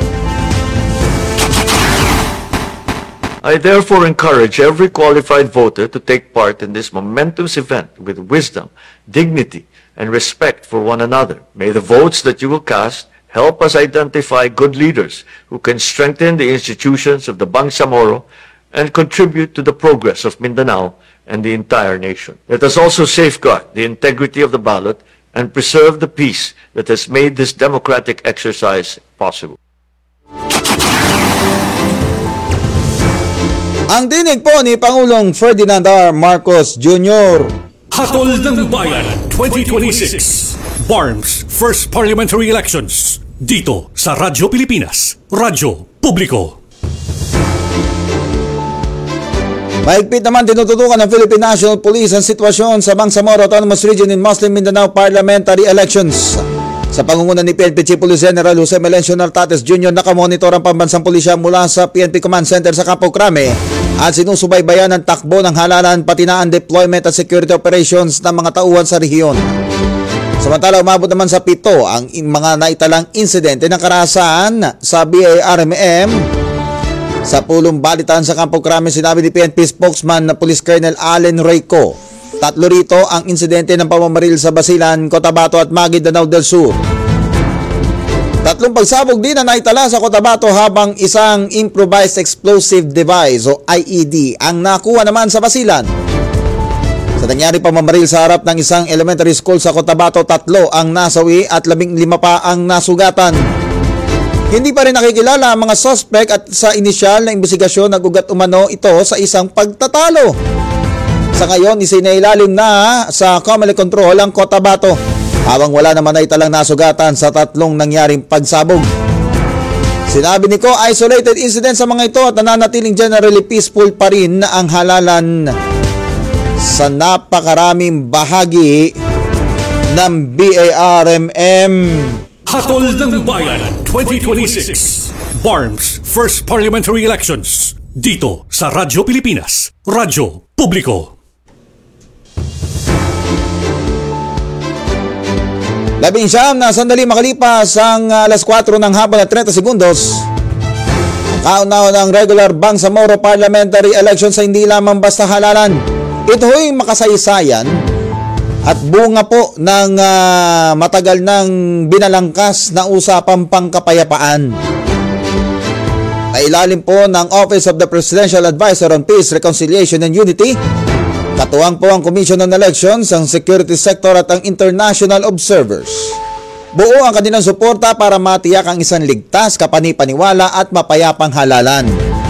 I therefore encourage every qualified voter to take part in this momentous event with wisdom, dignity, and respect for one another. May the votes that you will cast help us identify good leaders who can strengthen the institutions of the Bangsamoro and contribute to the progress of Mindanao and the entire nation. Let us also safeguard the integrity of the ballot and preserve the peace that has made this democratic exercise possible. Ang dinig po ni Pangulong Ferdinand R. Marcos Jr. Hatol ng Bayan 2026 BARMS First Parliamentary Elections dito sa Radyo Pilipinas, Radyo Publiko. Mahigpit naman tinututukan ng Philippine National Police ang sitwasyon sa Bangsamoro Autonomous Region in Muslim Mindanao Parliamentary Elections. Sa pangunguna ni PNP Chief Police General Jose Melencio Nartates Jr. nakamonitor ang pambansang pulisya mula sa PNP Command Center sa Campo Crame at sinusubaybayan ang takbo ng halalan pati na ang deployment at security operations ng mga tauhan sa rehiyon. Samantala umabot naman sa 7 ang mga naitalang insidente ng karahasan sa BARMM. Sa pulong balitaan sa Campo Crame, sinabi ni PNP spokesman na Police Colonel Allen Reyco, 3 rito ang insidente ng pamamaril sa Basilan, Cotabato at Maguindanao del Sur. 3 pagsabog din na naitala sa Cotabato habang isang improvised explosive device o IED ang nakuha naman sa Basilan. Sa nangyari pamamaril sa harap ng isang elementary school sa Cotabato, 3 ang nasawi at 15 pa ang nasugatan. Hindi pa rin nakikilala ang mga suspect at sa inisyal na imbestigasyon nagugat umano ito sa isang pagtatalo. Sa ngayon, isinailalim na sa Comelec Control ang Cotabato habang wala naman na italang nasugatan sa 3 nangyaring pagsabog. Sinabi ni Ko, isolated incident sa mga ito at nananatiling generally peaceful pa rin ang halalan sa napakaraming bahagi ng BARMM. Hatol ng Bayan 2026 BARMS First Parliamentary Elections dito sa Radyo Pilipinas, Radyo Publiko. 19 na sandali makalipas ang alas 4 ng hapon at 30 segundos. Kauna ng regular Bangsamoro Parliamentary Election sa hindi lamang basta halalan. Ito ay makasaysayan at bunga po ng matagal ng binalangkas na usapang pangkapayapaan. Nailalim po ng Office of the Presidential Advisor on Peace, Reconciliation and Unity. Katuwang po ang Commission on Elections, ang security sector at ang international observers. Buo ang kanilang suporta para matiyak ang isang ligtas, kapani-paniwala at mapayapang halalan.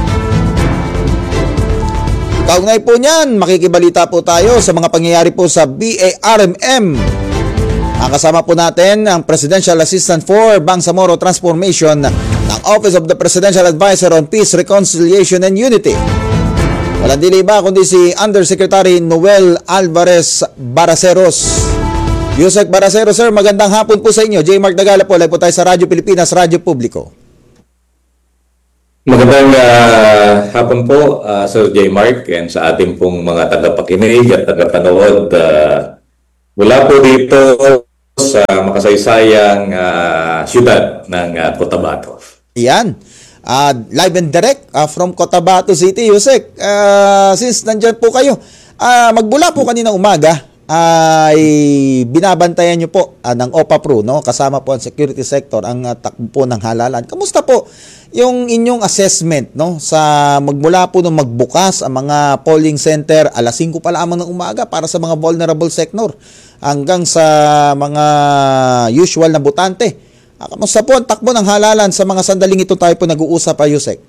Kaugnay po niyan, makikibalita po tayo sa mga pangyayari po sa BARMM. Ang kasama po natin ang Presidential Assistant for Bangsamoro Transformation ng Office of the Presidential Advisor on Peace, Reconciliation and Unity. Walang dili ba kundi si Undersecretary Noel Alvarez Baraceros. Yusek Baraceros, sir, magandang hapon po sa inyo. J. Mark Dagala po, live po tayo sa Radyo Pilipinas, Radyo Publiko. Magandang hapon po, Sir J. Mark, and sa ating pong mga tagapakinig at tagapanood mula po dito sa makasaysayang siyudad ng Cotabato. Yan. Live and direct from Cotabato City, Yusek. Since nandyan po kayo, magmula po kanina umaga, ay binabantayan nyo po ng OPA-PRO, no? Kasama po ang security sector, ang takbo po ng halalan. Kamusta po yung inyong assessment, no? Sa magmula po nung magbukas ang mga polling center, alas 5 pa lamang ng umaga para sa mga vulnerable sector, hanggang sa mga usual na botante. Kamusta po ang takbo ng halalan sa mga sandaling ito tayo po nag-uusap, Yusek?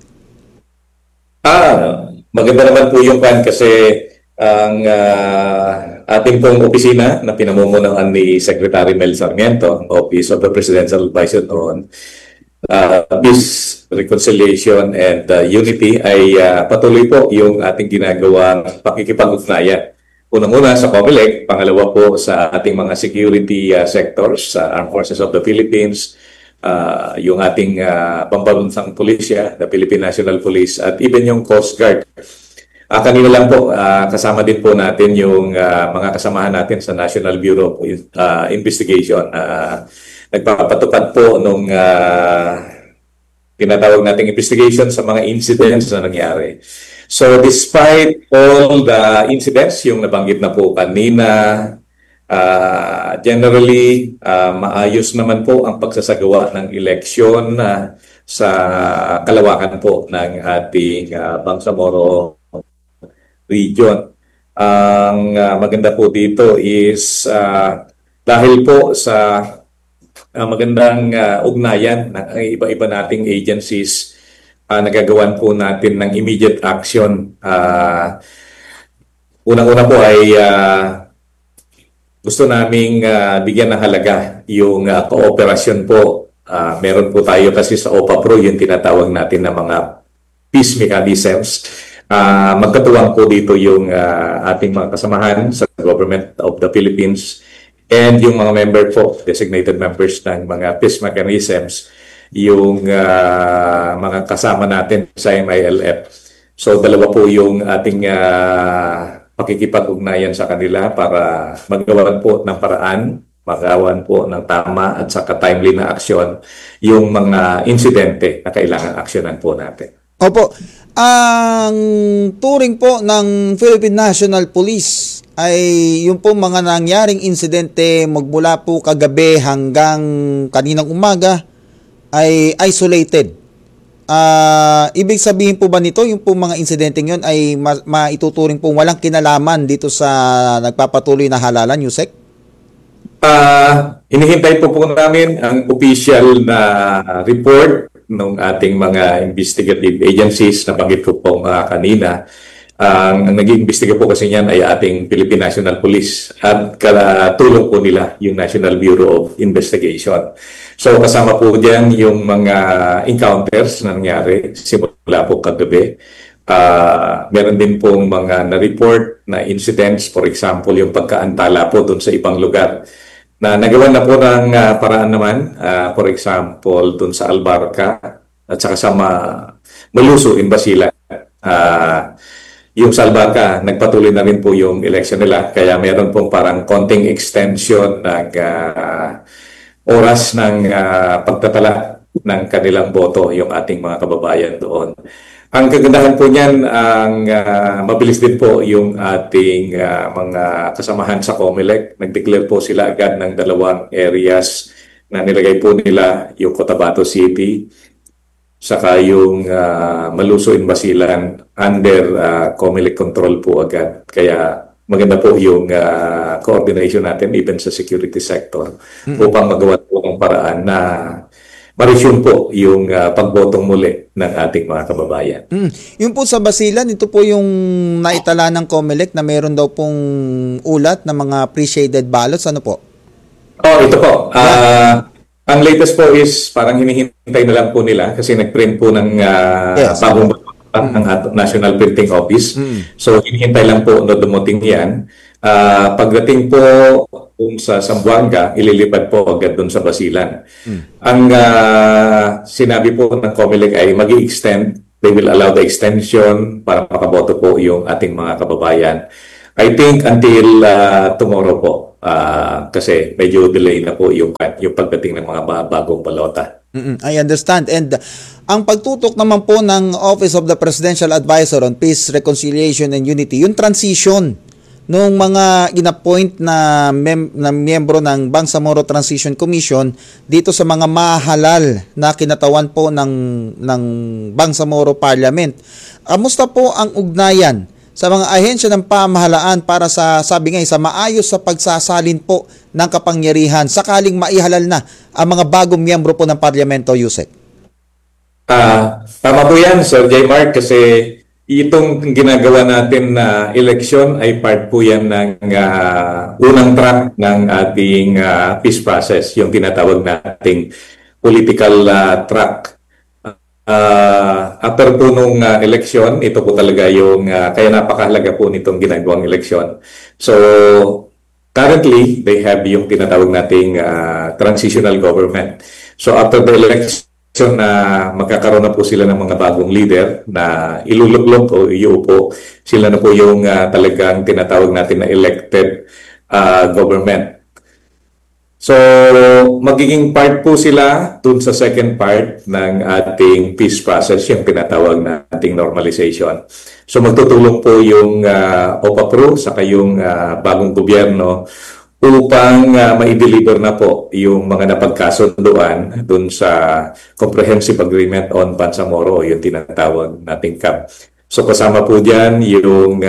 Maganda naman po yung plan kasi ang ating pong opisina na pinamumunuan ni Secretary Mel Sarmiento, Office of the Presidential Advisor on Peace, Reconciliation and Unity ay patuloy po yung ating ginagawang pakikipag-ugnayan. Unang-una sa COMELEC, pangalawa po sa ating mga security sectors, sa Armed Forces of the Philippines, yung ating pambansang pulisya, the Philippine National Police, at even yung Coast Guard. Kanina lang po, kasama din po natin yung mga kasamahan natin sa National Bureau of Investigation. Nagpapatupad po nung tinatawag nating investigation sa mga incidents na nangyari. So despite all the incidents, yung nabanggit na po kanina, generally, maayos naman po ang pagsasagawa ng eleksyon sa kalawakan po ng ating Bangsamoro region. Ang maganda po dito is dahil po sa magandang ugnayan ng iba-iba nating agencies, nagagawan po natin ng immediate action. Unang-una po ay gusto naming bigyan ng halaga yung kooperasyon po. Meron po tayo kasi sa OPA-PRO yung tinatawag natin na mga peace mechanisms. Magkatuwang po dito yung ating mga kasamahan sa Government of the Philippines and yung mga member po, designated members ng mga peace mechanisms, yung mga kasama natin sa MILF. So dalawa po yung ating pakikipag-ugnayan sa kanila para magawan po ng paraan, magawan po ng tama at saka timely na aksyon yung mga insidente na kailangan aksyonan po natin. Opo. Ang turing po ng Philippine National Police ay yung po mga nangyaring insidente magmula po kagabi hanggang kaninang umaga ay isolated. Ibig sabihin po ba nito yung po mga insidente yun ay maituturing po walang kinalaman dito sa nagpapatuloy na halalan, Yusek? Hinihintay po namin ang official na report ng ating mga investigative agencies na banggit ko po kanina. Ang nag-iimbestiga po kasi niyan ay ating Philippine National Police at katulong po nila yung National Bureau of Investigation. So kasama po diyan yung mga encounters na nangyari simula po kagabi. Meron din pong mga na-report na incidents, for example, yung pagkaantala po doon sa ibang lugar na nagawa na po ng paraan naman, for example, doon sa Albarca at saka sa Maluso in Basilan. yung Salvaca, nagpatuloy na rin po yung election nila. Kaya meron pong parang konting extension ng oras ng pagtatala ng kanilang boto yung ating mga kababayan doon. Ang kagandahan po niyan, ang mabilis din po yung ating mga kasamahan sa COMELEC. Nag-declare po sila agad ng 2 areas na nilagay po nila, yung Cotabato City, saka yung Maluso in Basilan under COMELEC control po agad. Kaya maganda po yung coordination natin even sa security sector upang magawa po ang paraan na ma-resume po yung pagbotong muli ng ating mga kababayan. Yung po sa Basilan, ito po yung naitala ng COMELEC na mayroon daw pong ulat ng mga pre-shaded ballots. Ano po? Ito po. Ang latest po is parang hinihintay na lang po nila kasi nag-print po ng bagong ng National Printing Office. So hinihintay lang po na dumating yan. Pagdating po sa Zamboanga, ililipad po agad doon sa Basilan. Ang sinabi po ng COMELEC ay mag-i-extend. They will allow the extension para makaboto po yung ating mga kababayan. I think until tomorrow po. Kasi medyo delay na po yung pagdating ng mga bagong balota. I understand. And ang pagtutok naman po ng Office of the Presidential Advisor on Peace, Reconciliation and Unity, yung transition nung mga inappoint na miyembro ng Bangsamoro Transition Commission dito sa mga mahalal na kinatawan po ng Bangsamoro Parliament. Kamusta po ang ugnayan sa mga ahensya ng pamahalaan para sa, sabi nga, sa maayos sa pagsasalin po ng kapangyarihan sakaling maihalal na ang mga bagong miyembro po ng Parlamento, Yusek? Tama po yan, Sir J. Mark, kasi itong ginagawa natin na election ay part po yan ng unang track ng ating peace process, yung tinatawag nating political track. After po nung election, ito po talaga yung kaya napakahalaga po nitong ginagawang election. So currently, they have yung tinatawag nating transitional government. So after the election, na magkakaroon na po sila ng mga bagong leader na iluluklok o iuupo. Sila na po yung talagang tinatawag natin na elected government. So, magiging part po sila dun sa second part ng ating peace process, yung tinatawag nating normalization. So, magtutulong po yung OPAPRO saka yung bagong gobyerno upang ma-deliver na po yung mga napagkasunduan dun sa Comprehensive Agreement on Bangsamoro, yung tinatawag nating CAB. So kasama po dyan yung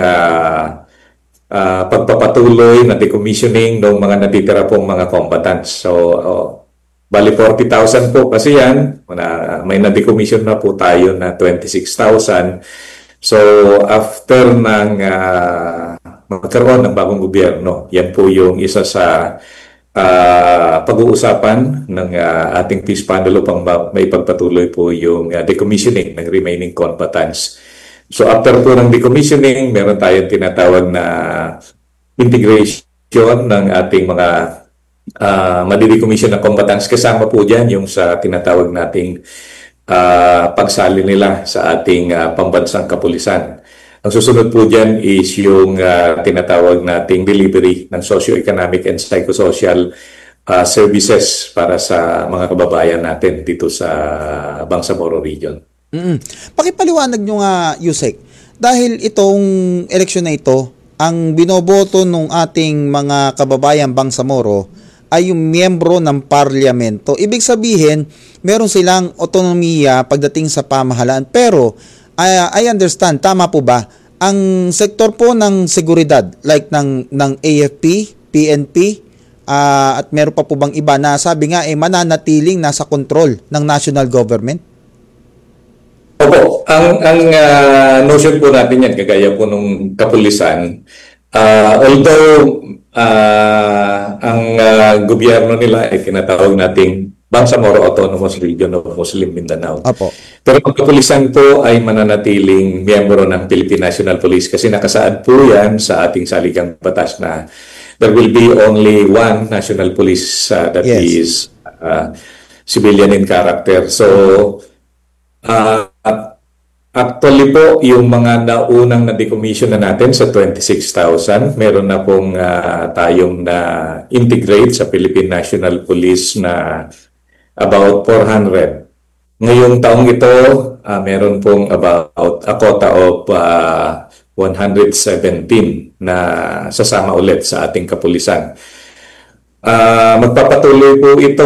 pagpapatuloy na decommissioning ng mga natitira pong mga combatants. So bali 40,000 po kasi yan, may na-decommission na po tayo na 26,000. So after ng magkaroon ng bagong gobyerno, yan po yung isa sa pag-uusapan ng ating peace panel upang may pagpatuloy po yung decommissioning ng remaining combatants. So after po ng decommissioning, meron tayong tinatawag na integration ng ating mga madi-decommission na combatants. Kasama po dyan yung sa tinatawag nating pagsali nila sa ating pambansang kapulisan. Ang susunod po dyan is yung tinatawag nating delivery ng socio-economic and psychosocial services para sa mga kababayan natin dito sa Bangsamoro region. Pakipaliwanag nyo nga, Yusek, dahil itong eleksyon na ito, ang binoboto ng ating mga kababayan Bangsamoro ay yung miyembro ng parlamento. Ibig sabihin, meron silang otonomiya pagdating sa pamahalaan. Pero I understand, tama po ba? Ang sektor po ng seguridad, like ng AFP, PNP, at meron pa po bang iba na sabi nga mananatiling nasa kontrol ng national government? Opo, ang notion po natin yan, kagaya po nung kapulisan, although ang gobyerno nila ay tinatawag nating Bangsamoro Autonomous Region of Muslim Mindanao. Apo. Pero ang kapulisan po ay mananatiling miyembro ng Philippine National Police kasi nakasaad po yan sa ating saligang batas na there will be only one national police that is civilian in character. So, Actually po, yung mga naunang na-decommission na natin sa 26,000, meron na pong tayong na-integrate sa Philippine National Police na about 400. Ngayong taong ito, meron pong about a quota of 117 na sasama ulit sa ating kapulisan. Magpapatuloy po ito,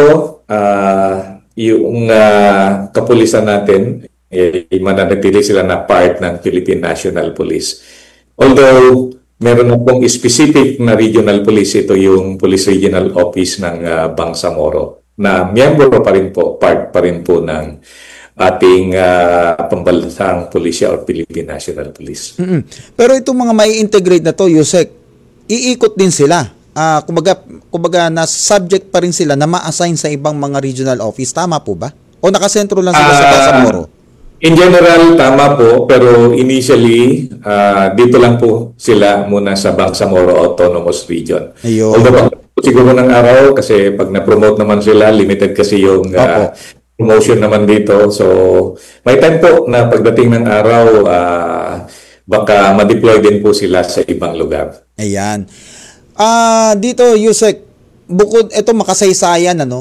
yung kapulisan natin, mananatili sila na part ng Philippine National Police. Although, meron na pong specific na regional police, ito yung Police Regional Office ng Bangsamoro, na miyembro pa rin po, part pa rin po ng ating pambansang pulisya or Philippine National Police. Pero itong mga may integrate na to, Yusek, iikot din sila. Kumbaga na subject pa rin sila na ma-assign sa ibang mga regional office. Tama po ba? O nakasentro lang sila sa Bangsamoro? In general, tama po. Pero initially, dito lang po sila muna sa Bangsamoro Autonomous Region. Ayun. Although siguro ng araw, kasi pag na-promote naman sila, limited kasi yung promotion naman dito. So, may time po na pagdating ng araw, baka ma-deploy din po sila sa ibang lugar. Ayan. Dito, Yusek, bukod ito makasaysayan,